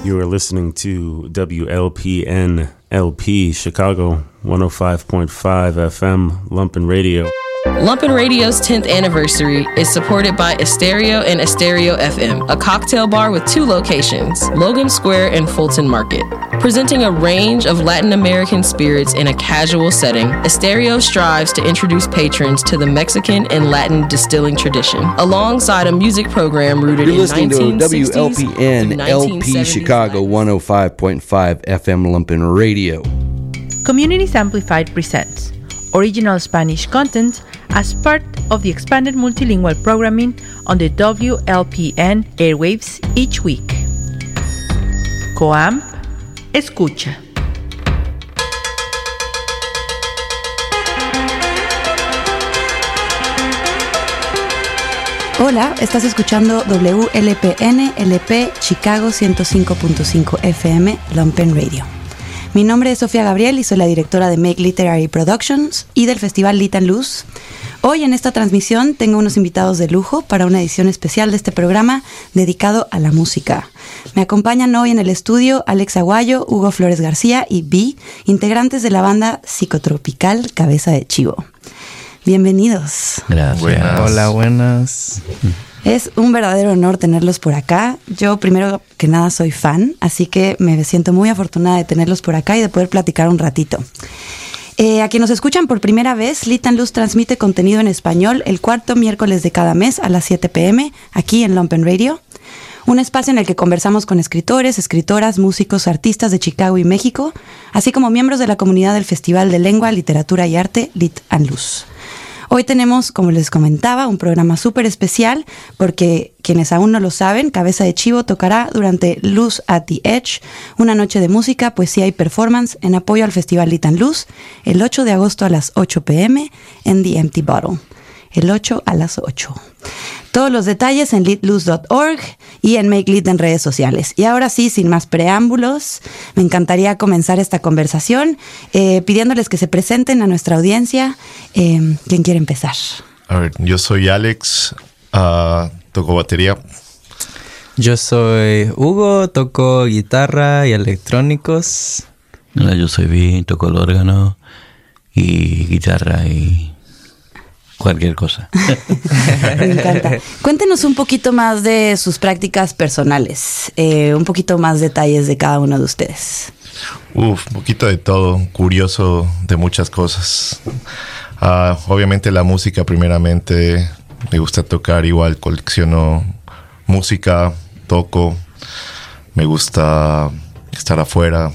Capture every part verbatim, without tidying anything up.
You are listening to W L P N L P Chicago one oh five point five F M Lumpen Radio. Lumpen Radio's tenth anniversary is supported by Estereo and Estereo F M, a cocktail bar with two locations, Logan Square and Fulton Market. Presenting a range of Latin American spirits in a casual setting, Estereo strives to introduce patrons to the Mexican and Latin distilling tradition, alongside a music program rooted You're in listening to W L P N L P Chicago one oh five point five F M Lumpen Radio. Communities Amplified presents original Spanish content as part of the expanded multilingual programming on the W L P N airwaves each week. Coamp Escucha. Hola, estás escuchando W L P N L P Chicago ciento cinco punto cinco F M Lumpen Radio. Mi nombre es Sofía Gabriel y soy la directora de Make Literary Productions y del Festival Lit and Loose. Hoy en esta transmisión tengo unos invitados de lujo para una edición especial de este programa dedicado a la música. Me acompañan hoy en el estudio Alex Aguayo, Hugo Flores García y B, integrantes de la banda psicotropical Cabeza de Chivo. Bienvenidos. Gracias. Buenas. Hola, buenas. Es un verdadero honor tenerlos por acá. Yo, primero que nada, soy fan, así que me siento muy afortunada de tenerlos por acá y de poder platicar un ratito. Eh, a quienes nos escuchan por primera vez, Lit and Loose transmite contenido en español el cuarto miércoles de cada mes a las siete pm, aquí en Lumpen Radio. Un espacio en el que conversamos con escritores, escritoras, músicos, artistas de Chicago y México, así como miembros de la comunidad del Festival de Lengua, Literatura y Arte Lit and Loose. Hoy tenemos, como les comentaba, un programa súper especial porque, quienes aún no lo saben, Cabeza de Chivo tocará durante Loose at the Edge, una noche de música, poesía y performance en apoyo al Festival Lit and Loose, el ocho de agosto a las ocho pm en The Empty Bottle. El ocho a las ocho. Todos los detalles en lit loose punto org y en Make Lit en redes sociales. Y ahora sí, sin más preámbulos, me encantaría comenzar esta conversación eh, pidiéndoles que se presenten a nuestra audiencia. Eh, ¿Quién quiere empezar? A ver, yo soy Alex, uh, toco batería. Yo soy Hugo, toco guitarra y electrónicos. Hola, yo soy Vi, toco el órgano y guitarra y cualquier cosa. Me encanta. Cuéntenos un poquito más de sus prácticas personales, eh, un poquito más detalles de cada uno de ustedes. Uf, un poquito de todo, curioso de muchas cosas. Uh, obviamente la música primeramente, me gusta tocar igual, colecciono música, toco, me gusta estar afuera,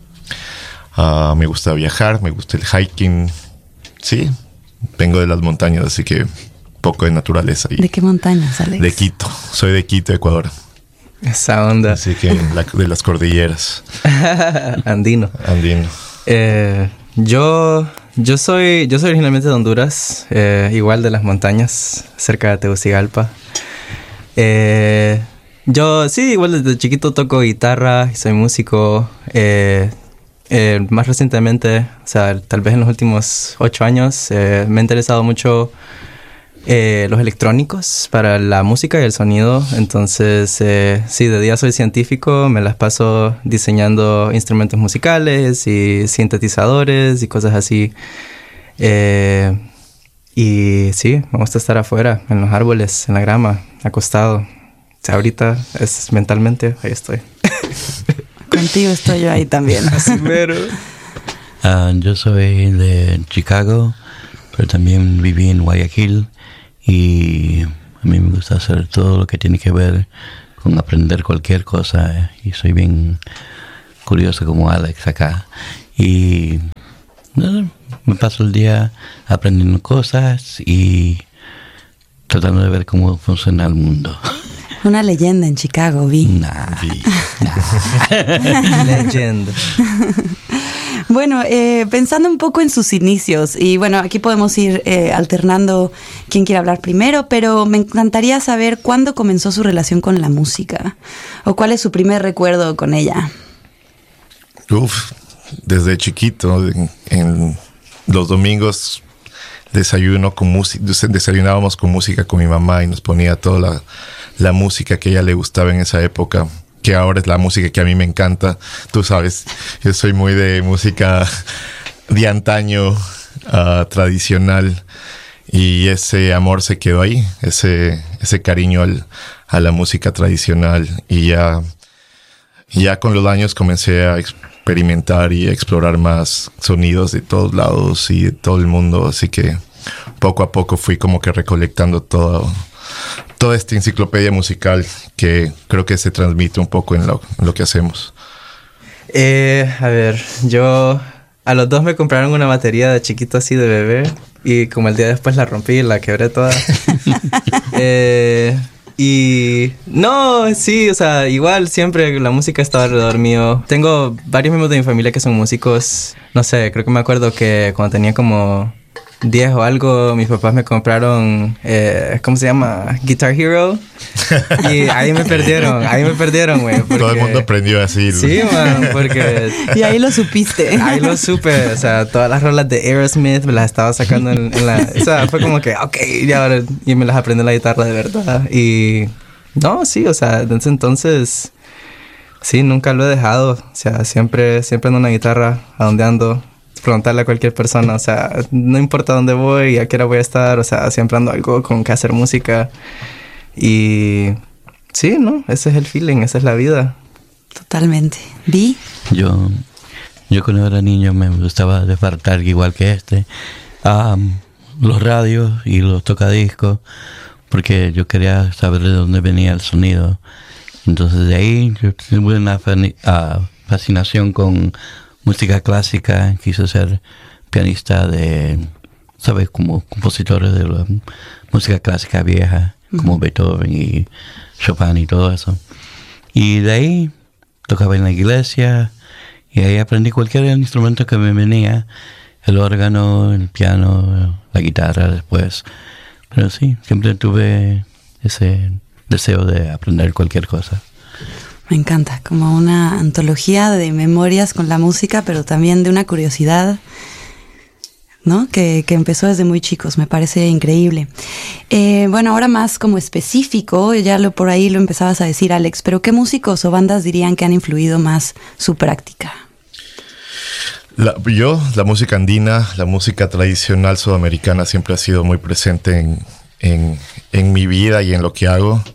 uh, me gusta viajar, me gusta el hiking, sí. Vengo de las montañas, así que un poco de naturaleza. Y ¿de qué montañas, Alex? De Quito. Soy de Quito, Ecuador. Esa onda. Así que la, de las cordilleras. Andino. Andino. Eh, yo, yo soy, yo soy originalmente de Honduras, eh, igual de las montañas, cerca de Tegucigalpa. Eh, yo sí, igual desde chiquito toco guitarra y soy músico. Eh, Eh, más recientemente, o sea, tal vez en los últimos ocho años, eh, me ha interesado mucho eh, los electrónicos para la música y el sonido. Entonces, eh, sí, de día soy científico, me las paso diseñando instrumentos musicales y sintetizadores y cosas así. Eh, y sí, me gusta estar afuera, en los árboles, en la grama, acostado. O sea, ahorita es mentalmente, ahí estoy. Contigo estoy yo ahí también. Así mero. Uh, yo soy de Chicago, pero también viví en Guayaquil y a mí me gusta hacer todo lo que tiene que ver con aprender cualquier cosa y soy bien curioso como Alex acá y no, me paso el día aprendiendo cosas y tratando de ver cómo funciona el mundo. Una leyenda en Chicago, Vi. Nah, nah. Leyenda. Bueno, eh, pensando un poco en sus inicios, y bueno, aquí podemos ir eh, alternando quién quiere hablar primero, pero me encantaría saber cuándo comenzó su relación con la música, o cuál es su primer recuerdo con ella. Uf, desde chiquito, en, en los domingos desayuno con música, desayunábamos con música con mi mamá y nos ponía toda la, la música que a ella le gustaba en esa época. que ahora es la música que a mí me encanta. Tú sabes, yo soy muy de música de antaño, uh, tradicional, y ese amor se quedó ahí, ese, ese cariño al, a la música tradicional, y ya, ya con los años comencé a experimentar y a explorar más sonidos de todos lados y de todo el mundo, así que poco a poco fui como que recolectando todo, toda esta enciclopedia musical que creo que se transmite un poco en lo, en lo que hacemos. Eh, a ver, yo... A los dos me compraron una batería de chiquito así de bebé y como el día después la rompí y la quebré toda. eh, y... No, sí, o sea, igual siempre la música estaba alrededor mío. Tengo varios miembros de mi familia que son músicos. No sé, creo que me acuerdo que cuando tenía como diez o algo, mis papás me compraron, eh, ¿cómo se llama? Guitar Hero. Y ahí me perdieron, ahí me perdieron, güey. Todo el mundo aprendió así. Sí, man, porque... Y ahí lo supiste. Ahí lo supe, o sea, todas las rolas de Aerosmith me las estaba sacando en, en la... O sea, fue como que, ok, y ahora... Y me las aprendí en la guitarra de verdad. Y... No, sí, o sea, desde entonces... Sí, nunca lo he dejado. O sea, siempre, siempre ando en una guitarra, a donde ando... preguntarle a cualquier persona, o sea, no importa dónde voy, a qué hora voy a estar, o sea, siempre ando algo con que hacer música. Y sí, ¿no? Ese es el feeling, esa es la vida. Totalmente. ¿Vi? Yo, yo cuando era niño me gustaba desbartar igual que este, um, los radios y los tocadiscos, porque yo quería saber de dónde venía el sonido. Entonces de ahí yo tuve una uh, fascinación con música clásica, quise ser pianista de, ¿sabes? Como compositores de la música clásica vieja, uh-huh. como Beethoven y Chopin y todo eso. Y de ahí tocaba en la iglesia y ahí aprendí cualquier instrumento que me venía, el órgano, el piano, la guitarra después. Pero sí, siempre tuve ese deseo de aprender cualquier cosa. Me encanta, como una antología de memorias con la música, pero también de una curiosidad, ¿no? Que, que empezó desde muy chicos, me parece increíble. Eh, bueno, ahora más como específico, ya lo por ahí lo empezabas a decir, Alex, pero ¿qué músicos o bandas dirían que han influido más su práctica? La, yo, la música andina, la música tradicional sudamericana siempre ha sido muy presente en, en, en mi vida y en lo que hago.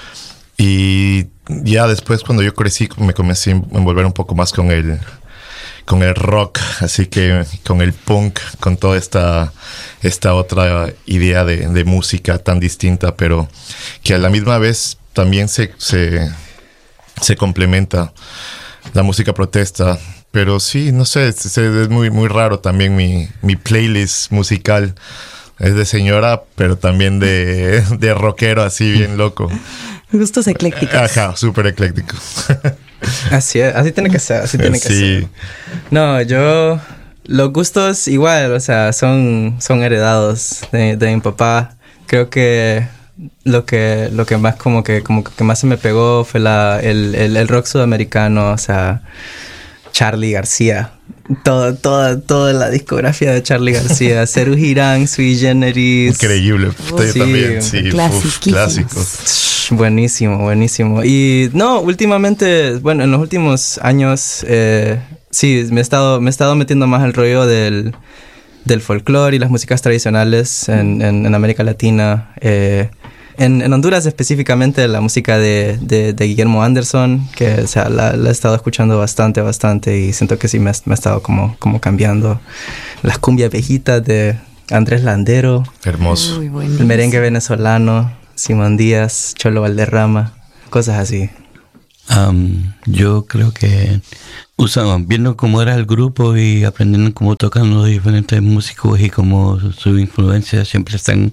Y ya después, cuando yo crecí, me comencé a envolver un poco más con el, con el rock, así que con el punk, con toda esta, esta otra idea de, de música tan distinta, pero que a la misma vez también se, se, se complementa. La música protesta, pero sí, no sé, es, es muy, muy raro también mi, mi playlist musical. Es de señora, pero también de, de rockero, así bien loco. Gustos eclécticos. Ajá, súper eclécticos. Así es, así tiene que ser, así tiene que sí. ser. No, yo... Los gustos igual, o sea, son, son heredados de, de mi papá. Creo que lo que lo que más como que como que más se me pegó fue la el, el, el rock sudamericano, o sea, Charly García. Todo, toda, toda la discografía de Charly García. Serú Girán, Sui Generis. Increíble. Usted sí, también, sí. Uf, clásicos. Buenísimo, buenísimo. Y no, últimamente, bueno, en los últimos años, eh, sí, me he estado, me he estado metiendo más al rollo del, del folclore y las músicas tradicionales en, en, en América Latina. Eh, En, en Honduras específicamente la música de, de, de Guillermo Anderson, que o sea, la, la he estado escuchando bastante, bastante y siento que sí me, me ha estado como, como cambiando. Las cumbias viejitas de Andrés Landero. Hermoso. Uy, el merengue venezolano, Simón Díaz, Cholo Valderrama, cosas así. Um, yo creo que usaban, viendo cómo era el grupo y aprendiendo cómo tocan los diferentes músicos y cómo su influencia siempre están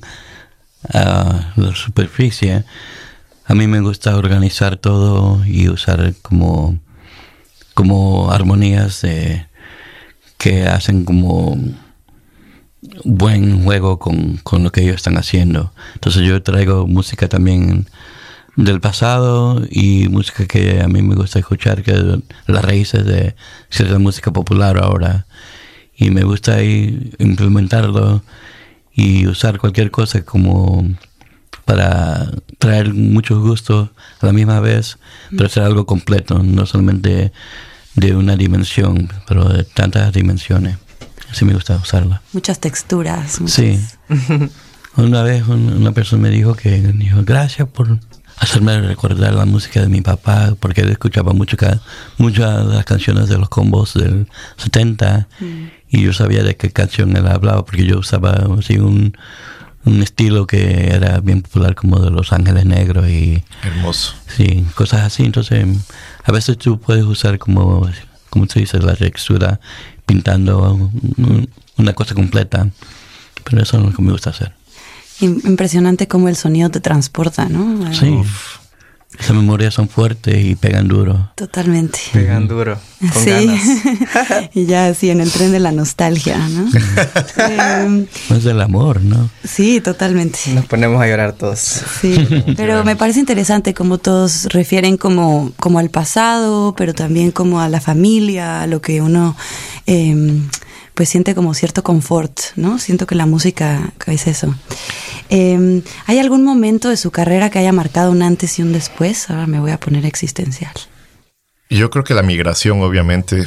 a la superficie. A mí me gusta organizar todo y usar como como armonías de, que hacen como buen juego con, con lo que ellos están haciendo. Entonces yo traigo música también del pasado y música que a mí me gusta escuchar, que es las raíces de cierta música popular ahora, y me gusta ahí implementarlo y usar cualquier cosa como para traer muchos gustos a la misma vez, pero hacer algo completo, no solamente de una dimensión, pero de tantas dimensiones. Así me gusta usarla. Muchas texturas. Muchas... Sí. Una vez un, una persona me dijo que dijo, gracias por hacerme recordar la música de mi papá, porque él escuchaba mucho, muchas de las canciones de los combos del setenta, mm. y yo sabía de qué canción él hablaba, porque yo usaba así un, un estilo que era bien popular, como de Los Ángeles Negros y... Hermoso. Sí, cosas así. Entonces, a veces tú puedes usar como, como se dice, la textura, pintando una cosa completa, pero eso es lo que me gusta hacer. Impresionante cómo el sonido te transporta, ¿no? Sí. Uf. Esas memorias son fuertes y pegan duro. Totalmente. Pegan duro, con sí. ganas. Y ya así en el tren de la nostalgia, ¿no? eh, es del amor, ¿no? Sí, totalmente. Nos ponemos a llorar todos. Sí, pero me parece interesante cómo todos refieren como, como al pasado, pero también como a la familia, a lo que uno... Eh, pues siente como cierto confort, ¿no? Siento que la música es eso. Eh, ¿Hay algún momento de su carrera que haya marcado un antes y un después? Ahora me voy a poner existencial. Yo creo que la migración, obviamente,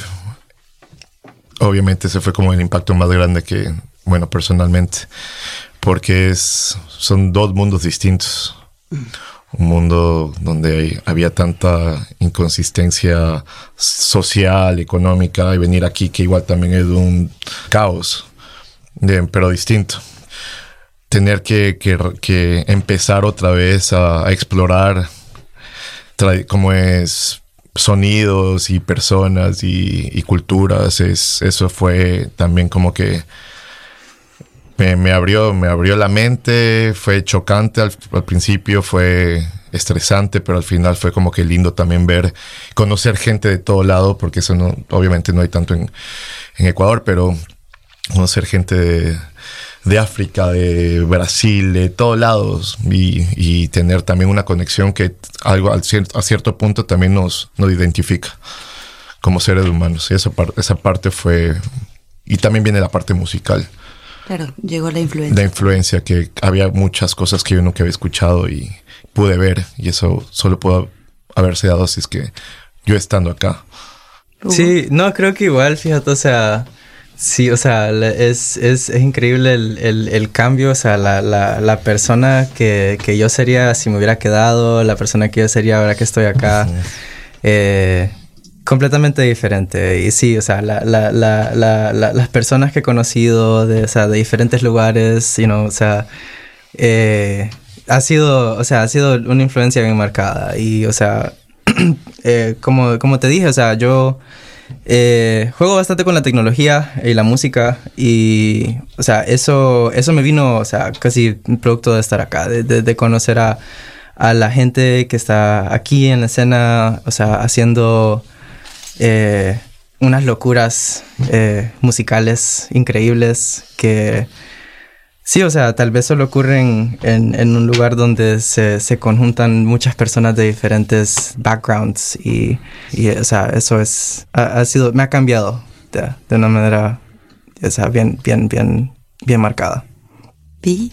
obviamente ese fue como el impacto más grande que, bueno, personalmente, porque es, son dos mundos distintos. Mm. Un mundo donde hay, había tanta inconsistencia social, económica, y venir aquí que igual también es un caos, bien, pero distinto. Tener que, que, que empezar otra vez a, a explorar tra- cómo es sonidos y personas y, y culturas, es, eso fue también como que Me, me abrió me abrió la mente. Fue chocante al, al principio, fue estresante, pero al final fue como que lindo también ver, conocer gente de todo lado, porque eso no, obviamente no hay tanto en, en Ecuador, pero conocer gente de, de África, de Brasil, de todos lados, y, y tener también una conexión que algo al cierto, a cierto punto también nos, nos identifica como seres humanos. Y esa, par, esa parte fue... Y también viene la parte musical. Claro, llegó la influencia. La influencia, que había muchas cosas que yo nunca había escuchado y pude ver, y eso solo pudo haberse dado si es que yo estando acá. Sí, no, creo que igual, fíjate, o sea, sí, o sea, es, es, es increíble el, el, el cambio, o sea, la, la, la persona que, que yo sería si me hubiera quedado, la persona que yo sería ahora que estoy acá, uh-huh. eh... completamente diferente. Y sí, o sea, la, la, la, la, la, las personas que he conocido de, o sea, de diferentes lugares, you know, o sea, eh, ha sido, o sea, ha sido una influencia bien marcada. Y, o sea, eh, como, como te dije, o sea, yo eh, juego bastante con la tecnología y la música, y, o sea, eso, eso me vino, o sea, casi un producto de estar acá, de, de, de conocer a, a la gente que está aquí en la escena, o sea, haciendo... Eh, unas locuras eh, musicales increíbles que sí, o sea, tal vez solo ocurren en, en un lugar donde se, se conjuntan muchas personas de diferentes backgrounds, y, y o sea, eso es ha, ha sido, me ha cambiado de, de una manera, o sea, bien, bien, bien, bien marcada. ¿Sí?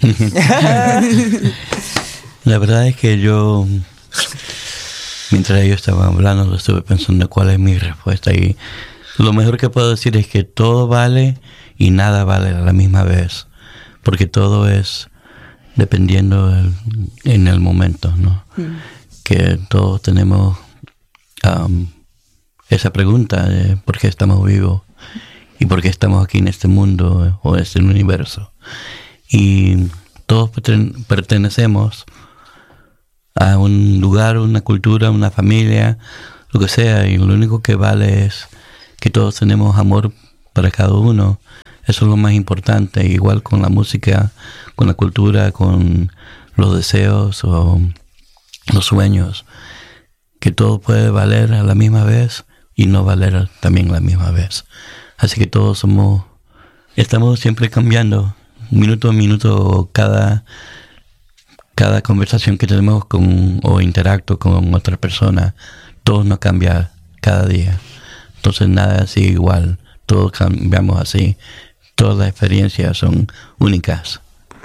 La verdad es que yo, mientras ellos estaban hablando, estuve pensando cuál es mi respuesta, y lo mejor que puedo decir es que todo vale y nada vale a la misma vez, porque todo es dependiendo del, en el momento, ¿no? Mm. Que todos tenemos um, esa pregunta de por qué estamos vivos y por qué estamos aquí en este mundo o en este universo, y todos perten- pertenecemos a un lugar, una cultura, una familia, lo que sea, y lo único que vale es que todos tenemos amor para cada uno. Eso es lo más importante, igual con la música, con la cultura, con los deseos o los sueños, que todo puede valer a la misma vez y no valer también a la misma vez. Así que todos somos, estamos siempre cambiando, minuto a minuto, cada cada conversación que tenemos con o interacto con otra persona, todo nos cambia cada día. Entonces nada sigue igual, todos cambiamos así, todas las experiencias son únicas.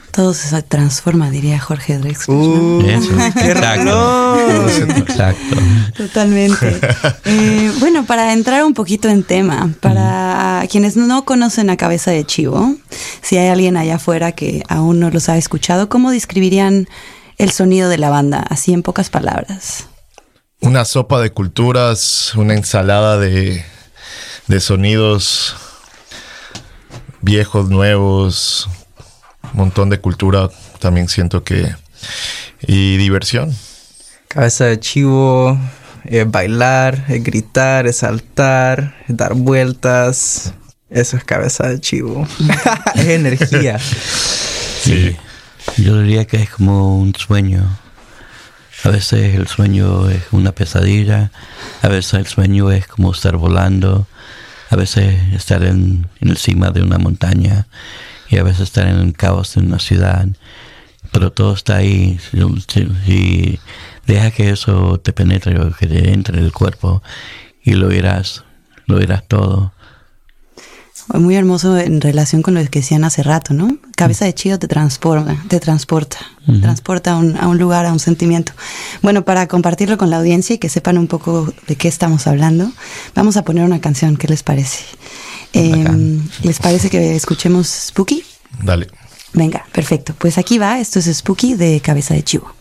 Todo se transforma, diría Jorge Drexler. Uh, ¿no? Eso, exacto. Exacto. Totalmente. Eh, bueno, para entrar un poquito en tema, para quienes no conocen a Cabeza de Chivo, si hay alguien allá afuera que aún no los ha escuchado, ¿cómo describirían el sonido de la banda, así en pocas palabras? Una sopa de culturas, una ensalada de, de sonidos viejos, nuevos, un montón de cultura también siento que... y diversión. Cabeza de Chivo, eh, bailar, eh, gritar, es saltar, es dar vueltas. Eso es Cabeza de Chivo. Es energía. Sí. Yo diría que es como un sueño. A veces el sueño es una pesadilla, a veces el sueño es como estar volando, a veces estar en, en encima de una montaña y a veces estar en el caos de una ciudad. Pero todo está ahí. Y deja que eso te penetre o que te entre en el cuerpo y lo irás, lo irás todo. Muy hermoso en relación con lo que decían hace rato, ¿no? Cabeza de Chivo te transporta, te transporta, uh-huh. transporta a un, a un lugar, a un sentimiento. Bueno, para compartirlo con la audiencia y que sepan un poco de qué estamos hablando, vamos a poner una canción. ¿Qué les parece? Eh, ¿Les parece que escuchemos Spooky? Dale. Venga, perfecto. Pues aquí va. Esto es Spooky de Cabeza de Chivo.